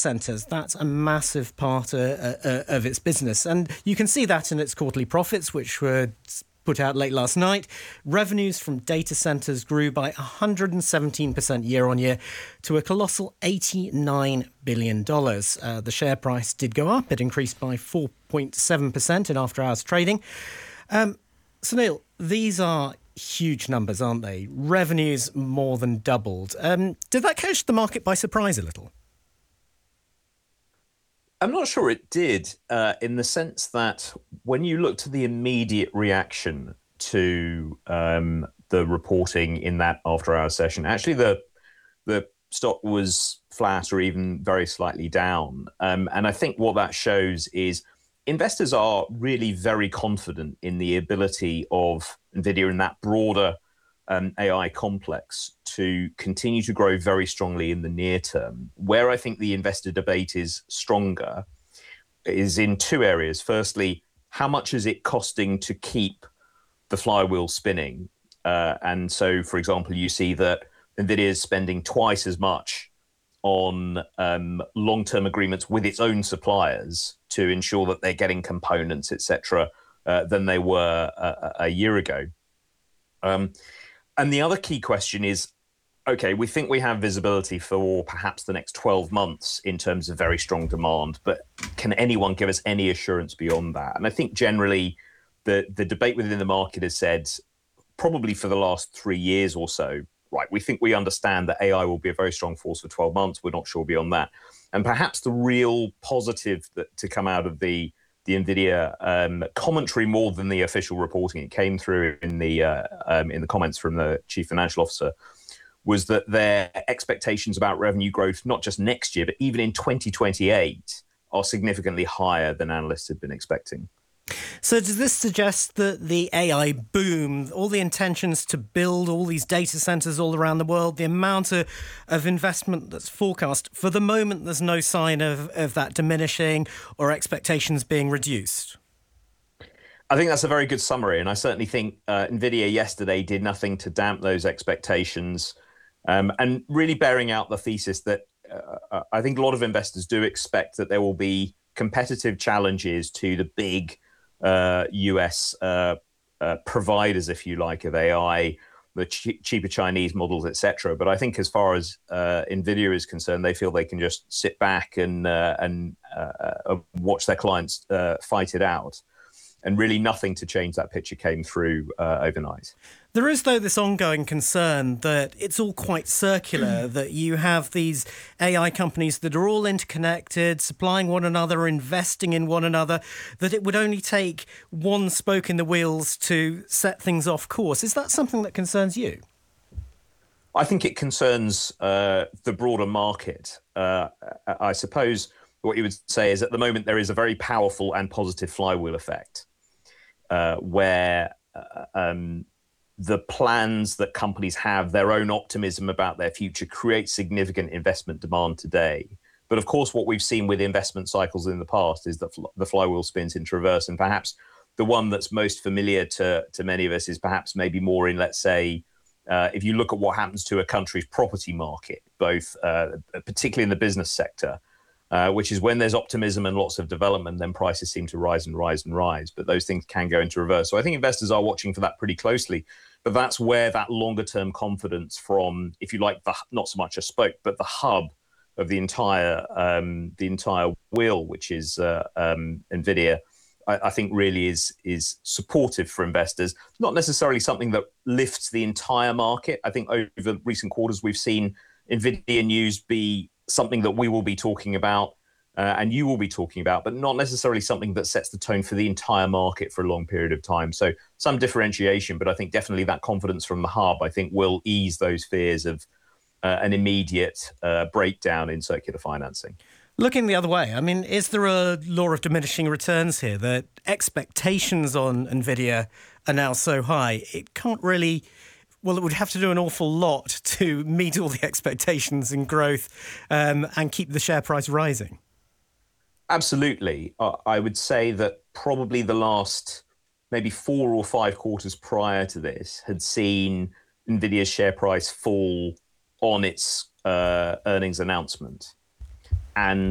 centers, that's a massive part of its business. And you can see that in its quarterly profits, which were put out late last night. Revenues from data centers grew by 117% year on year to a colossal $89 billion. The share price did go up. It increased by 4.7% in after-hours trading. So, Neil, these are huge numbers, aren't they? Revenues more than doubled. Did that catch the market by surprise a little? I'm not sure it did, in the sense that when you look to the immediate reaction to the reporting in that after-hours session, actually the stock was flat or even very slightly down. And I think what that shows is investors are really very confident in the ability of NVIDIA in that broader AI complex to continue to grow very strongly in the near term. Where I think the investor debate is stronger is in two areas. Firstly, how much is it costing to keep the flywheel spinning? And so, for example, you see that NVIDIA is spending twice as much on long-term agreements with its own suppliers to ensure that they're getting components, etc., than they were a year ago. And the other key question is, okay, we think we have visibility for perhaps the next 12 months in terms of very strong demand, but can anyone give us any assurance beyond that? And I think generally the debate within the market has said, probably for the last 3 years or so, right, we think we understand that AI will be a very strong force for 12 months. We're not sure beyond that. And perhaps the real positive to come out of the NVIDIA commentary, more than the official reporting, it came through in the comments from the chief financial officer, was that their expectations about revenue growth, not just next year, but even in 2028, are significantly higher than analysts had been expecting. So does this suggest that the AI boom, all the intentions to build all these data centers all around the world, the amount of investment that's forecast, for the moment there's no sign of that diminishing or expectations being reduced? I think that's a very good summary, and I certainly think NVIDIA yesterday did nothing to damp those expectations, and really bearing out the thesis that I think a lot of investors do expect that there will be competitive challenges to the big US providers, if you like, of AI, the cheaper Chinese models, etc. But I think as far as NVIDIA is concerned, they feel they can just sit back and watch their clients fight it out. And really nothing to change that picture came through overnight. There is, though, this ongoing concern that it's all quite circular, that you have these AI companies that are all interconnected, supplying one another, investing in one another, that it would only take one spoke in the wheels to set things off course. Is that something that concerns you? I think it concerns the broader market. I suppose what you would say is at the moment there is a very powerful and positive flywheel effect where the plans that companies have, their own optimism about their future, create significant investment demand today. But of course, what we've seen with investment cycles in the past is that the flywheel spins into reverse. And perhaps the one that's most familiar to many of us is perhaps maybe more in, let's say, if you look at what happens to a country's property market, both particularly in the business sector, which is when there's optimism and lots of development, then prices seem to rise and rise and rise. But those things can go into reverse. So I think investors are watching for that pretty closely. But that's where that longer term confidence from, if you like, not so much a spoke, but the hub of the entire wheel, which is NVIDIA, I think really is supportive for investors. Not necessarily something that lifts the entire market. I think over recent quarters, we've seen NVIDIA news be something that we will be talking about and you will be talking about, but not necessarily something that sets the tone for the entire market for a long period of time. So some differentiation, but I think definitely that confidence from the hub, I think, will ease those fears of an immediate breakdown in circular financing. Looking the other way, I mean, is there a law of diminishing returns here that expectations on NVIDIA are now so high, it can't really... Well, it would have to do an awful lot to meet all the expectations in growth and keep the share price rising. Absolutely. I would say that probably the last maybe 4 or 5 quarters prior to this had seen NVIDIA's share price fall on its earnings announcement. And